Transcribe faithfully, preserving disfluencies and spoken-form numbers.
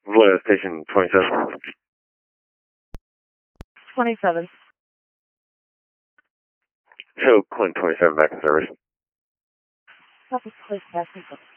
Vallejo Station twenty-seven. twenty-seven. Hill Clint twenty-seven back in service. Copy, please, back in service.